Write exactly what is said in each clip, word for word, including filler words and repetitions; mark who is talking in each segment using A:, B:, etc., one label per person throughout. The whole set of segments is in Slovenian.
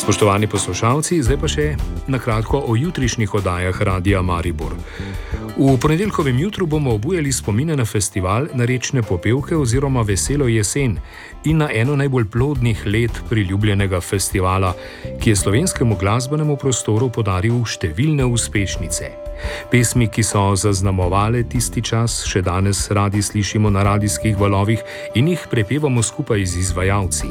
A: Spoštovani poslušalci, zdaj pa še na kratko o jutrišnjih oddajah Radia Maribor. V ponedeljkovem jutru bomo obujali spomine na festival Narečne popevke oziroma Veselo jesen in na eno najbolj plodnih let priljubljenega festivala, ki je slovenskemu glasbenemu prostoru podaril številne uspešnice. Pesmi, ki so zaznamovale tisti čas, še danes radi slišimo na radijskih valovih in jih prepevamo skupaj z izvajalci.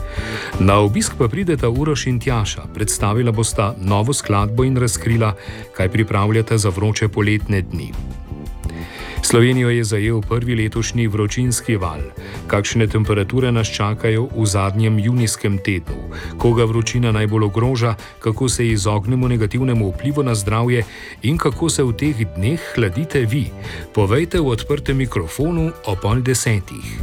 A: Na obisk pa prideta Uroš in Tjaša, predstavila bosta novo skladbo in razkrila, kaj pripravljata za vroče poletne dni. Slovenijo je zajel prvi letošnji vročinski val. Kakšne temperature nas čakajo v zadnjem junijskem tednu? Koga vročina najbolj ogroža, kako se izognemo negativnemu vplivu na zdravje in kako se v teh dneh hladite vi? Povejte v odprtem mikrofonu o pol desetih.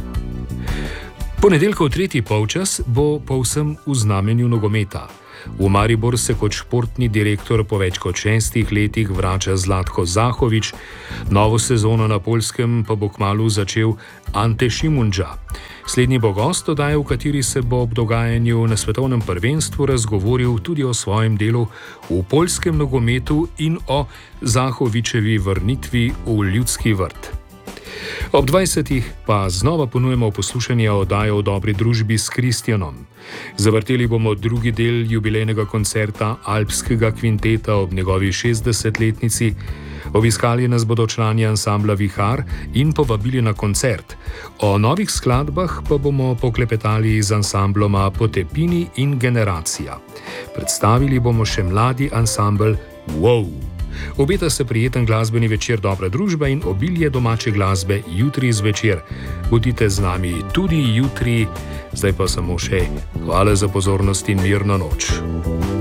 A: Ponedeljkov tretji polčas bo povsem v znamenju nogometa. V Maribor se kot športni direktor po več kot šestih letih vrača Zlatko Zahovič, novo sezono na Poljskem pa bo kmalu začel Ante Šimundža. Slednji bo gost oddaje, v kateri se bo ob dogajanju na svetovnem prvenstvu razgovoril tudi o svojem delu v poljskem nogometu in o Zahovičevi vrnitvi v Ljudski vrt. Ob dvajsetih pa znova ponujemo poslušanje oddaje o dobri družbi s Kristjanom. Zavrteli bomo drugi del jubilejnega koncerta Alpskega kvinteta ob njegovi šestdesetletnici. Obiskali nas bodo člani ansambla Vihar in povabili na koncert. O novih skladbah pa bomo poklepetali z ansambloma Potepini in Generacija. Predstavili bomo še mladi ansambl Wow. Obeta se prijeten glasbeni večer Dobra družba in obilje domače glasbe jutri zvečer. Bodite z nami tudi jutri, zdaj pa samo še hvala za pozornost in mirno noč.